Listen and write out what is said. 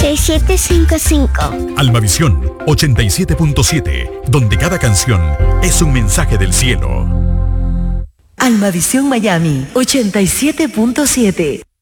6755. Almavisión 87.7, donde cada canción es un mensaje del cielo. Almavisión Miami 87.7.